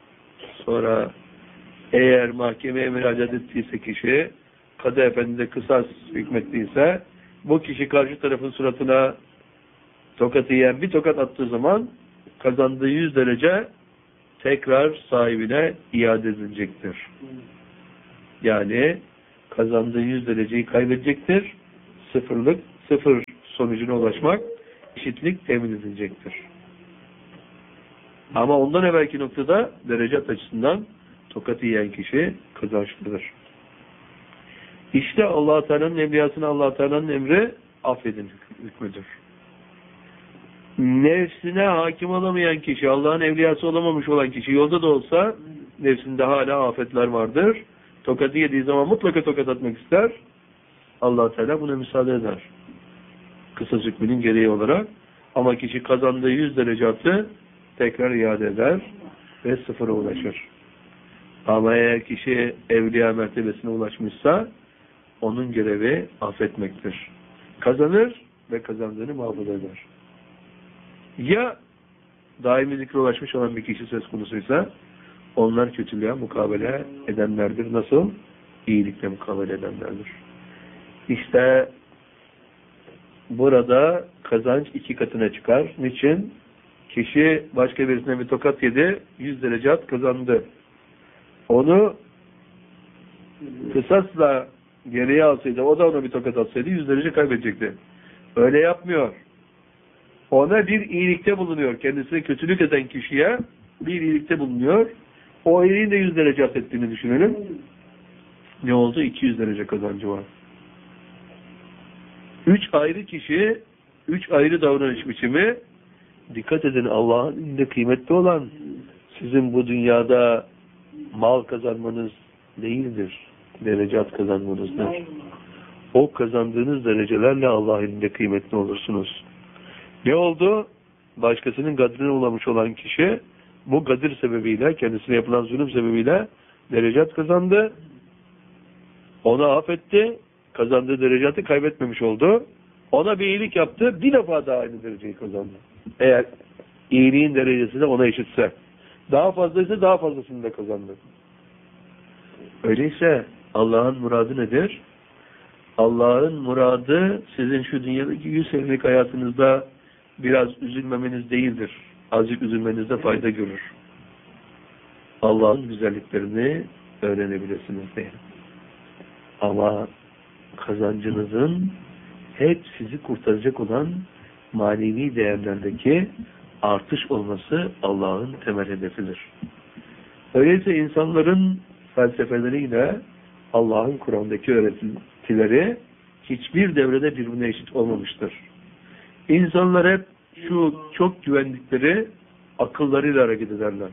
eğer mahkemeye müracaat ettiyse kişi, Kadı Efendi de kısas hükmettiyse, bu kişi karşı tarafın suratına tokatı yiyen bir tokat attığı zaman kazandığı 100 derece tekrar sahibine iade edilecektir. Yani kazandığı 100 dereceyi kaybedecektir. Sıfır sonucuna ulaşmak, eşitlik temin edilecektir. Ama ondan evvelki noktada derecat açısından tokat yiyen kişi kazançlıdır. İşte Allah-u Teala'nın evliyasına Allah-u Teala'nın emri affedin hükmüdür. Nefsine hakim olamayan kişi, Allah'ın evliyası olamamış olan kişi yolda da olsa nefsinde hala afetler vardır. Tokatı yediği zaman mutlaka tokat atmak ister. Allah-u Teala buna müsaade eder. Kısas hükmünün gereği olarak. Ama kişi kazandığı 100 derecatı tekrar iade eder ve sıfıra ulaşır. Ama eğer kişi evliya mertebesine ulaşmışsa onun görevi affetmektir. Kazanır ve kazandığını muhafaza eder. Ya daimi zikre ulaşmış olan bir kişi söz konusuysa onlar kötülüğe mukabele edenlerdir. Nasıl? İyilikle mukabele edenlerdir. İşte burada kazanç 2 katına çıkar. Niçin? Kişi başka birisine bir tokat yedi, 100 derecat kazandı. Onu kısasla geriye alsaydı, o da ona bir tokat atsaydı 100 derece kaybedecekti. Öyle yapmıyor. Ona bir iyilikte bulunuyor. Kendisine kötülük eden kişiye bir iyilikte bulunuyor. O iyiliğin de 100 derece ettiğini düşünelim. Ne oldu? 200 derece kazancı var. 3 ayrı kişi, 3 ayrı davranış biçimi, dikkat edin, Allah'ın elinde kıymetli olan sizin bu dünyada mal kazanmanız değildir. Derecat kazanmanızdır. O kazandığınız derecelerle Allah elinde kıymetli olursunuz. Ne oldu? Başkasının gadrine ulaşmış olan kişi bu gadir sebebiyle, kendisine yapılan zulüm sebebiyle derecat kazandı. Onu affetti. Kazandığı derecatı kaybetmemiş oldu. Ona bir iyilik yaptı. Bir defa daha aynı dereceyi kazandı. Eğer iyiliğin derecesi de ona eşitse. Daha fazlaysa daha fazlasını da kazandı. Öyleyse Allah'ın muradı nedir? Allah'ın muradı sizin şu dünyadaki 100 senelik hayatınızda biraz üzülmemeniz değildir. Azıcık üzülmenizde fayda görür. Allah'ın güzelliklerini öğrenebilirsiniz diye. Ama kazancınızın hep sizi kurtaracak olan manevi değerlerdeki artış olması Allah'ın temel hedefidir. Öyleyse insanların felsefeleriyle Allah'ın Kur'an'daki öğretileri hiçbir devrede birbirine eşit olmamıştır. İnsanlar hep şu çok güvendikleri akıllarıyla hareket ederler.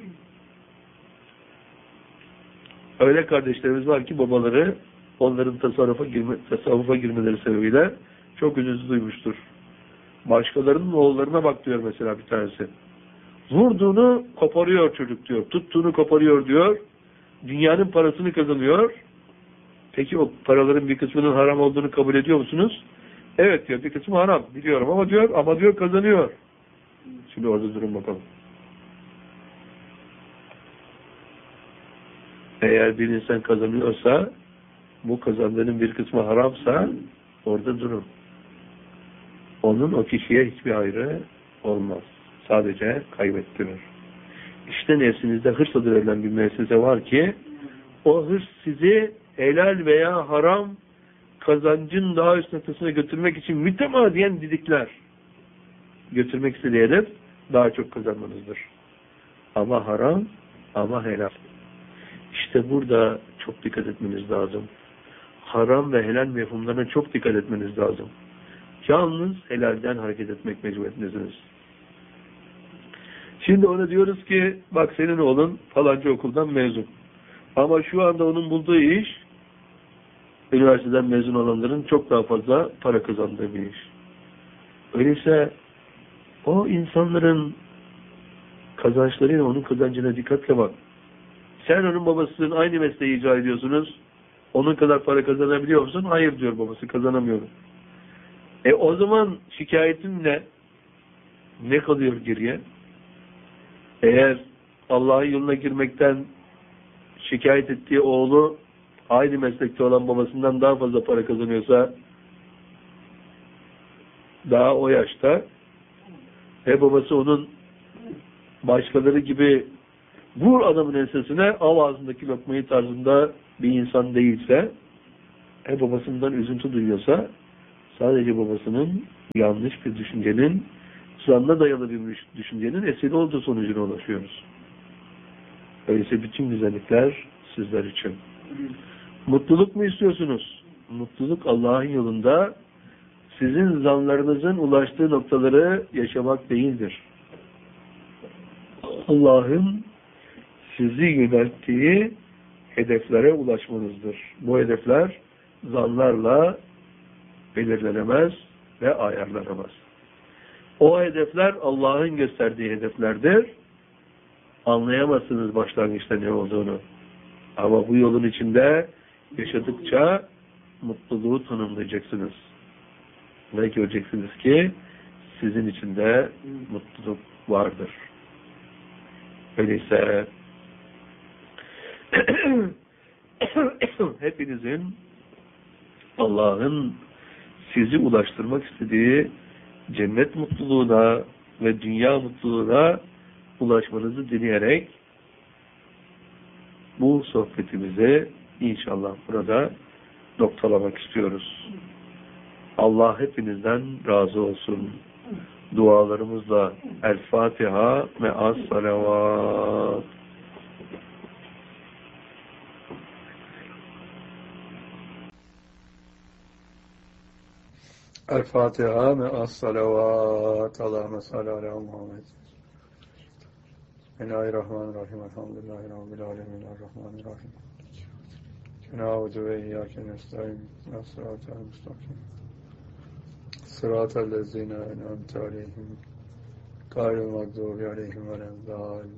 Öyle kardeşlerimiz var ki babaları onların tasavvufa girmeleri sebebiyle çok üzüntü duymuştur. Başkalarının oğullarına bak diyor mesela bir tanesi. Vurduğunu koparıyor çocuk diyor. Tuttuğunu koparıyor diyor. Dünyanın parasını kazanıyor. Peki o paraların bir kısmının haram olduğunu kabul ediyor musunuz? Evet diyor, bir kısmı haram biliyorum ama diyor kazanıyor. Şimdi orada durun bakalım. Eğer bir insan kazanıyorsa, bu kazandığının bir kısmı haramsa orada durun. Onun o kişiye hiçbir hayrı olmaz. Sadece kaybettirir. İşte nefsinizde hırs adı verilen bir müessese var ki o hırs sizi helal veya haram kazancın daha üst noktasına götürmek için mütemadiyen didikler. Götürmek istediği hedef daha çok kazanmanızdır. Ama haram, ama helal. İşte burada çok dikkat etmeniz lazım. Haram ve helal mefhumlarına çok dikkat etmeniz lazım. Yalnız helalden hareket etmek mecburiyetindesiniz. Şimdi ona diyoruz ki bak senin oğlun falanca okuldan mezun. Ama şu anda onun bulduğu iş üniversiteden mezun olanların çok daha fazla para kazandığı bir iş. Öyleyse o insanların kazançlarıyla onun kazancına dikkatle bak. Sen onun babasının aynı mesleği icra ediyorsunuz. Onun kadar para kazanabiliyor musun? Hayır diyor babası, kazanamıyorum. O zaman şikayetin ne? Ne kalıyor geriye? Eğer Allah'ın yoluna girmekten şikayet ettiği oğlu aynı meslekte olan babasından daha fazla para kazanıyorsa daha o yaşta babası onun başkaları gibi vur adamın ensesine av ağzındaki lokmayı tarzında bir insan değilse, babasından üzüntü duyuyorsa, sadece babasının yanlış bir düşüncenin, zanna dayalı bir düşüncenin esiri olduğu sonucuna ulaşıyoruz. Öyleyse bütün güzellikler sizler için. Mutluluk mu istiyorsunuz? Mutluluk Allah'ın yolunda sizin zanlarınızın ulaştığı noktaları yaşamak değildir. Allah'ın sizi yönelttiği hedeflere ulaşmanızdır. Bu hedefler zanlarla belirlenemez ve ayarlanamaz. O hedefler Allah'ın gösterdiği hedeflerdir. Anlayamazsınız başlangıçta ne olduğunu. Ama bu yolun içinde yaşadıkça mutluluğu tanımlayacaksınız. Ve göreceksiniz ki sizin içinde mutluluk vardır. Öyleyse hepinizin Allah'ın sizi ulaştırmak istediği cennet mutluluğuna ve dünya mutluluğuna ulaşmanızı dileyerek bu sohbetimizi inşallah burada noktalamak istiyoruz. Allah hepinizden razı olsun. Dualarımızla El Fatiha me'as salavat. El Fatiha me'as salavat. Allahümme salli ala Muhammed. Bismillahirrahmanirrahim. Elhamdülillahi Rabbil alemin. Errahmanirrahim. Na'udu ve iyyâke nestaîn. Sıratal müstakim. Sıratal lezîne en'amte aleyhim. Gayril mağdûbi aleyhim ve lem